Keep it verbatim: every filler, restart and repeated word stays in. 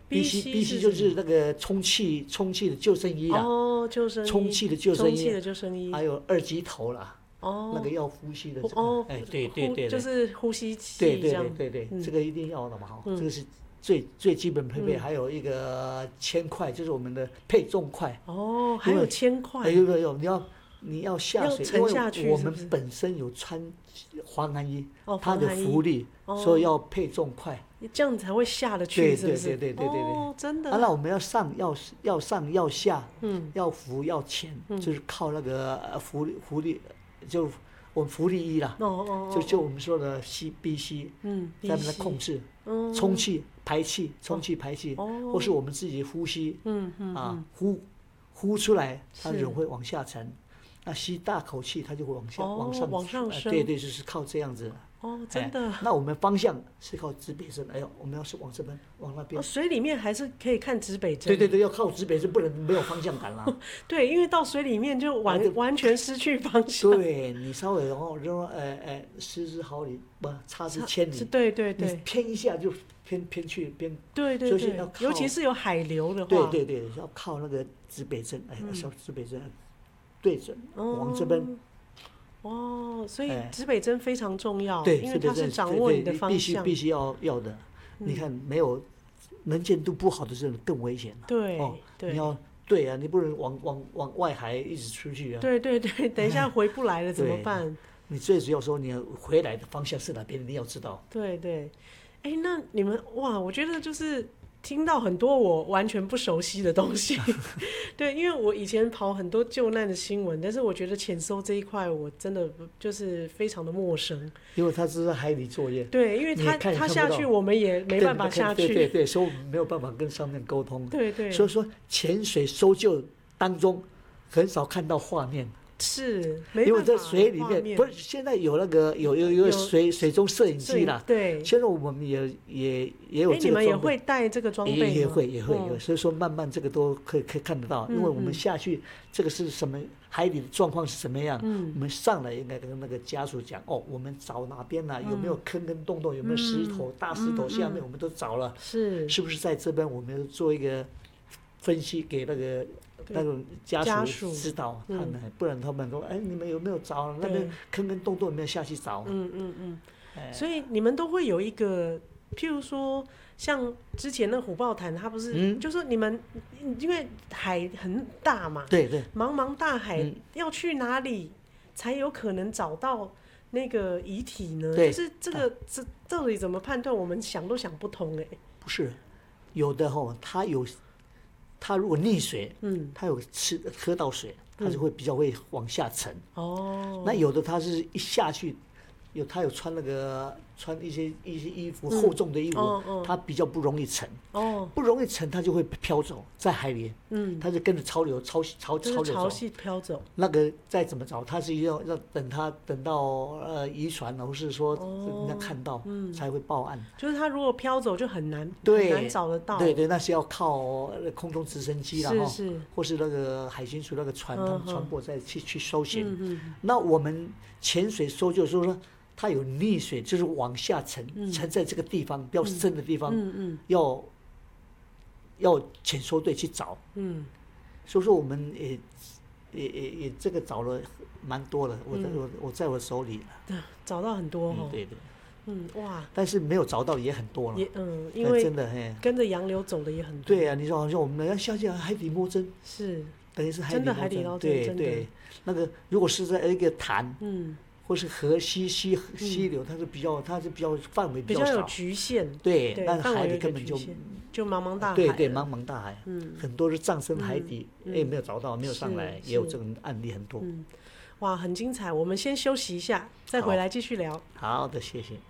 B C B C 就是那个充气充气的救生衣啊， 哦，救生衣， 充气的救生衣， 充气的救生衣， 还有二级头啦。 哦， 那个要呼吸的、这个， 哦， 哎，对对 对, 对， 就是呼吸器， 对对对对对，嗯、这个一定要的嘛哈、嗯，这个是最最基本配备，嗯、还有一个铅块，就是我们的配重块。 哦，还有铅块， 哎有有有，你要你要下水， 沉下去是不是， 因为我们本身有穿防寒衣， 哦、 它的浮力、哦，所以要配重块， 这样才会下得去，是不是？ 对对对对对对， 哦，真的。 啊，那我们要上要要上要下，嗯，要浮要潜，嗯、就是靠那个浮浮力就。我们浮力衣啦， oh, oh, oh, 就就我们说的 C B C， 嗯，在那控制，嗯，充气、排气、充气、排气，哦，或是我们自己呼吸，嗯嗯，啊，呼呼出来，它人会往下沉，那吸大口气，它就会往下、 哦、 往上往上升， 对对，就是靠这样子。 哦，真的、 哎。那我们方向是靠指北针，哎呦，我们要是往这边，往那边。 哦，水里面还是可以看指北针。 对对对，要靠指北针，不能没有方向感啦。 对，因为到水里面就完、啊、完全失去方向。 对，你稍微然后就说，呃呃，失之毫厘，不，差之千里。 对对对。 你偏一下就偏偏去偏。 对对对。要尤其是有海流的话。 对对对，要靠那个指北针，哎，嗯、要指北针对准，哦、往这边。 哦，所以指北针非常重要， 对， 因为它是掌握你的方向， 必须必须要要的。嗯、你看，没有能见度不好的时候更危险了。 对， 哦， 对， 你要对啊，你不能往往往外海一直出去啊。 对对对，等一下回不来了怎么办？ 你最主要说你回来的方向是哪边，你要知道。 对对，哎，那你们哇，我觉得就是。听到很多我完全不熟悉的东西，对，因为我以前跑很多救难的新闻，但是我觉得潜搜这一块我真的就是非常的陌生， 因为它是在海里作业， 对，因为它它下去我们也没办法下去， 对对 对, 对，所以我们没有办法跟上面沟通， 对对， 所以说潜水搜救当中很少看到画面。 是， 因为在水里面，不是现在有那个有有有水水中摄影机啦， 对， 现在我们也也也有这个装备， 你们也会带这个装备吗？ 也会也会有，所以说慢慢这个都可以可以看得到，因为我们下去这个是什么海底的状况是什么样，我们上来应该跟那个家属讲，哦，我们找哪边啦，有没有坑跟洞洞，有没有石头大石头下面我们都找了， 是是不是在这边我们做一个分析给那个。那种家属知道他们，嗯、不然他们说：“哎，你们有没有找那边坑跟洞洞有没有下去找？” 嗯嗯嗯。哎、所以你们都会有一个，譬如说，像之前那虎豹潭，它不是，嗯、就说你们因为海很大嘛， 对对， 茫茫大海，嗯、要去哪里才有可能找到那个遗体呢？就是这个、啊、这到底怎么判断？我们想都想不通哎、欸。 不是，有的哈、哦，它有。它如果溺水，嗯，它有吃喝到水，它就会比较会往下沉。哦，那有的它是一下去，有它有穿那个穿一些一些衣服、嗯、厚重的衣服，哦哦、它比较不容易沉。哦，不容易沉，它就会飘走在海里。嗯，它就跟着潮流潮潮潮流走。 潮汐飘走。 那个再怎么找，它是要要等它等到呃渔船或是说人家看到、嗯、才会报案。 就是它如果飘走就很难对很难找得到。 对对，那是要靠空中直升机啦， 是是， 或是那个海巡署那个船，他们船舶再去去搜寻。嗯嗯。那我们潜水搜救就是说。它有溺水，就是往下沉，嗯、沉在这个地方比较深的地方，嗯嗯、要要潜搜队去找。嗯，所以说我们也也也也这个找了蛮多的，我在、嗯、我我在我手里了，找到很多哦。 嗯、对对。 嗯哇， 但是没有找到也很多了。 也嗯，因为真的跟着洋流走的也很多。 对啊，你说好像我们要下去海底摸针， 是等于是海底真的海底捞针， 对对。那个如果是在一个潭，嗯。或是河溪溪溪流，它是比较，它是比较范围比较少， 比较有局限。 对，但海里根本就就茫茫大海。 对对，茫茫大海，嗯，很多是葬身海底，也没有找到，没有上来，也有这种案例很多。 哇，很精彩！我们先休息一下，再回来继续聊。 好的，谢谢。